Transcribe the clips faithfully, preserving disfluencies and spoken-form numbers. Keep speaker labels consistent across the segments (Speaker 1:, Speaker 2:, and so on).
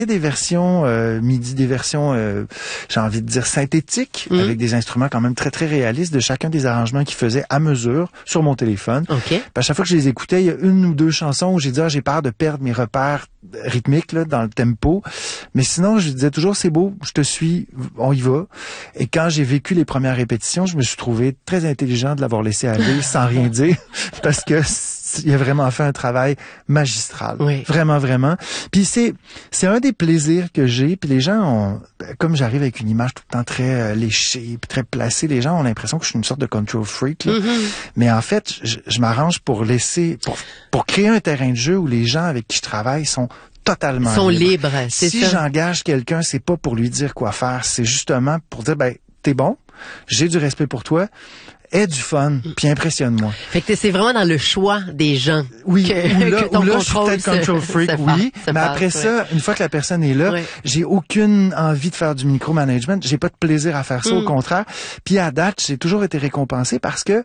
Speaker 1: Il y a des versions euh, MIDI, des versions, euh, j'ai envie de dire synthétiques, mmh. avec des instruments quand même très très réalistes de chacun des arrangements qu'il faisait à mesure sur mon téléphone.
Speaker 2: Okay.
Speaker 1: Puis à chaque fois que je les écoutais, il y a une ou deux chansons où j'ai dit ah, j'ai peur de perdre mes repères rythmiques là, dans le tempo. Mais sinon, je disais toujours c'est beau, je te suis, on y va. Et quand j'ai vécu les premières répétitions, je me suis trouvé très intelligent de l'avoir laissé aller sans rien dire parce que il a vraiment fait un travail magistral.
Speaker 2: Oui.
Speaker 1: Vraiment, vraiment. Puis c'est c'est un des plaisirs que j'ai. Puis les gens ont, comme j'arrive avec une image tout le temps très euh, léchée, puis très placée, les gens ont l'impression que je suis une sorte de control freak. Là. Mm-hmm. Mais en fait, je, je m'arrange pour laisser, pour, pour créer un terrain de jeu où les gens avec qui je travaille sont totalement
Speaker 2: sont
Speaker 1: libres.
Speaker 2: libres. C'est
Speaker 1: si
Speaker 2: ça.
Speaker 1: j'engage quelqu'un, c'est pas pour lui dire quoi faire, c'est justement pour dire, ben, t'es bon, j'ai du respect pour toi, aie du fun, puis impressionne-moi.
Speaker 2: Fait que c'est vraiment dans le choix des gens.
Speaker 1: Oui,
Speaker 2: que,
Speaker 1: ou là,
Speaker 2: que ton
Speaker 1: ou là je suis peut-être control freak,
Speaker 2: se,
Speaker 1: oui.
Speaker 2: se
Speaker 1: mais
Speaker 2: passe,
Speaker 1: après
Speaker 2: ouais.
Speaker 1: ça, une fois que la personne est là, ouais. j'ai aucune envie de faire du micromanagement. J'ai pas de plaisir à faire ça, mm. au contraire. Puis à date, j'ai toujours été récompensé parce que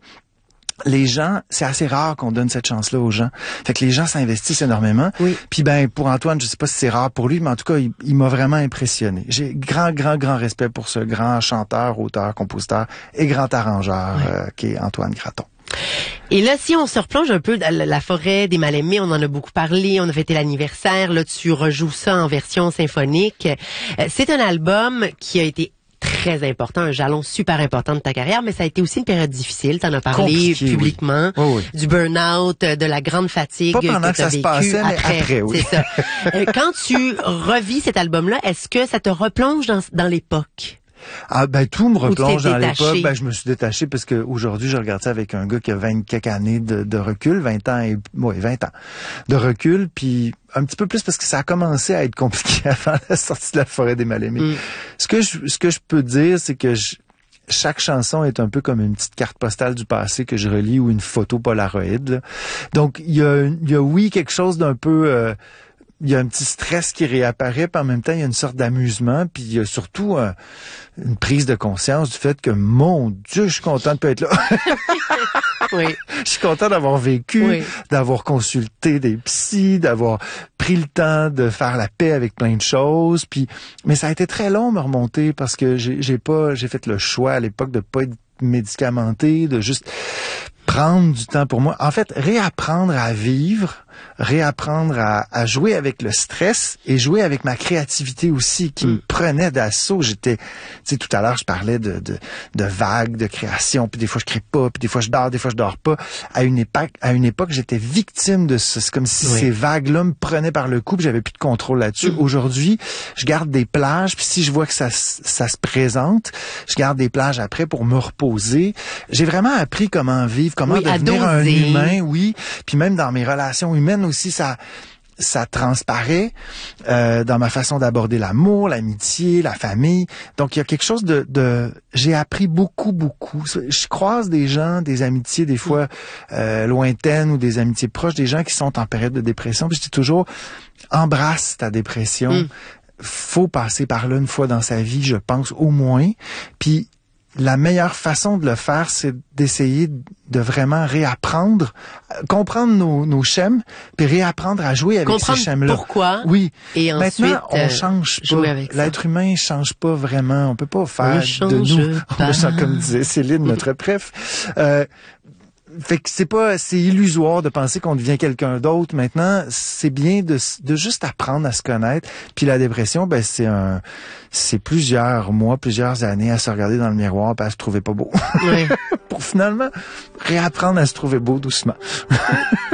Speaker 1: les gens, c'est assez rare qu'on donne cette chance-là aux gens. Fait que les gens s'investissent énormément.
Speaker 2: Oui.
Speaker 1: Puis ben pour Antoine, je sais pas si c'est rare pour lui, mais en tout cas, il, il m'a vraiment impressionné. J'ai grand, grand, grand respect pour ce grand chanteur, auteur, compositeur et grand arrangeur oui. euh, qui est Antoine Graton.
Speaker 2: Et là, si on se replonge un peu dans la forêt des Mal-Aimés, on en a beaucoup parlé, on a fêté l'anniversaire, là tu rejoues ça en version symphonique. C'est un album qui a été très important, un jalon super important de ta carrière, mais ça a été aussi une période difficile. T'en as parlé
Speaker 1: Compliqué,
Speaker 2: publiquement,
Speaker 1: oui. Oh, oui.
Speaker 2: du burn-out, de la grande fatigue
Speaker 1: Pas pendant
Speaker 2: que,
Speaker 1: que ça
Speaker 2: vécu
Speaker 1: se passait,
Speaker 2: après.
Speaker 1: mais après, oui.
Speaker 2: C'est ça. Quand tu revis cet album-là, est-ce que ça te replonge dans, dans l'époque?
Speaker 1: Ah ben tout me replonge dans
Speaker 2: détaché.
Speaker 1: l'époque. Ben je me suis détaché parce que aujourd'hui je regarde ça avec un gars qui a vingt quelques années de, de recul, vingt ans et ouais, vingt ans de recul, puis un petit peu plus parce que ça a commencé à être compliqué avant la sortie de La Forêt des Mal-Aimés. Mm. Ce que je ce que je peux dire, c'est que je, chaque chanson est un peu comme une petite carte postale du passé que je relis ou une photo Polaroid. Là. Donc il y a il y a oui quelque chose d'un peu euh, il y a un petit stress qui réapparaît, puis en même temps, il y a une sorte d'amusement, puis il y a surtout euh, une prise de conscience du fait que, mon Dieu, je suis content de pas être là.
Speaker 2: Oui.
Speaker 1: Je suis content d'avoir vécu, oui. d'avoir consulté des psys, d'avoir pris le temps de faire la paix avec plein de choses, puis mais ça a été très long me remonter parce que j'ai, j'ai pas, j'ai fait le choix à l'époque de pas être médicamenté, de juste prendre du temps pour moi. En fait, réapprendre à vivre, réapprendre à, à jouer avec le stress et jouer avec ma créativité aussi qui mm. me prenait d'assaut. J'étais, tu sais, tout à l'heure, je parlais de, de, de vagues, de création, puis des fois je crée pas, puis des fois je dors, des fois je dors pas. À une époque, à une époque, j'étais victime de ça. C'est comme si oui. ces vagues-là me prenaient par le cou, puis j'avais plus de contrôle là-dessus. Mm. Aujourd'hui, je garde des plages, puis si je vois que ça, ça se présente, je garde des plages après pour me reposer. J'ai vraiment appris comment vivre, comment
Speaker 2: oui,
Speaker 1: devenir un humain, oui. Puis même dans mes relations humaines aussi, ça ça transparaît euh, dans ma façon d'aborder l'amour, l'amitié, la famille. Donc il y a quelque chose de, de j'ai appris beaucoup, beaucoup. Je croise des gens, des amitiés des fois euh, lointaines ou des amitiés proches, des gens qui sont en période de dépression. Puis je dis toujours, embrasse ta dépression. Mm. Faut passer par là une fois dans sa vie, je pense, au moins. Puis la meilleure façon de le faire, c'est d'essayer de vraiment réapprendre, comprendre nos, nos schèmes, puis réapprendre à jouer avec
Speaker 2: comprendre
Speaker 1: ces schèmes-là.
Speaker 2: Pourquoi?
Speaker 1: Oui.
Speaker 2: Et
Speaker 1: maintenant,
Speaker 2: ensuite,
Speaker 1: on change pas. L'être humain change pas vraiment. On peut pas faire de nous, on change, comme disait Céline, notre préf. Euh, Fait que c'est pas, c'est illusoire de penser qu'on devient quelqu'un d'autre. Maintenant, c'est bien de, de juste apprendre à se connaître. Puis la dépression, ben c'est un, c'est plusieurs mois, plusieurs années à se regarder dans le miroir et à se trouver pas beau. Oui. Pour finalement réapprendre à se trouver beau doucement.